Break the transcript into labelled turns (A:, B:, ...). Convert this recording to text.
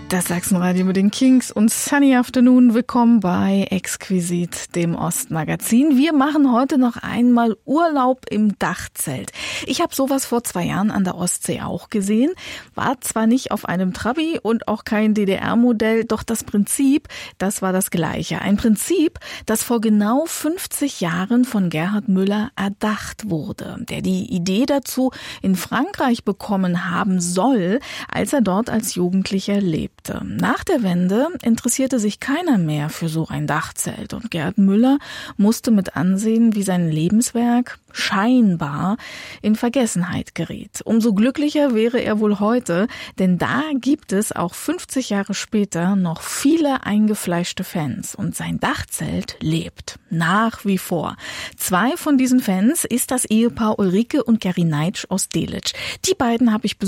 A: Das Sachsenradio mit den Kings und Sunny Afternoon. Willkommen bei Exquisit, dem Ostmagazin. Wir machen heute noch einmal Urlaub im Dachzelt. Ich habe sowas vor 2 Jahren an der Ostsee auch gesehen. War zwar nicht auf einem Trabi und auch kein DDR-Modell, doch das Prinzip, das war das gleiche. Ein Prinzip, das vor genau 50 Jahren von Gerhard Müller erdacht wurde, der die Idee dazu in Frankreich bekommen haben soll, als er dort als Jugendlicher lebte. Nach der Wende interessierte sich keiner mehr für so ein Dachzelt und Gerhard Müller musste mit ansehen, wie sein Lebenswerk scheinbar in Vergessenheit gerät. Umso glücklicher wäre er wohl heute, denn da gibt es auch 50 Jahre später noch viele eingefleischte Fans und sein Dachzelt lebt nach wie vor. 2 von diesen Fans ist das Ehepaar Ulrike und Gary Neitsch aus Delitzsch. Die beiden habe ich besucht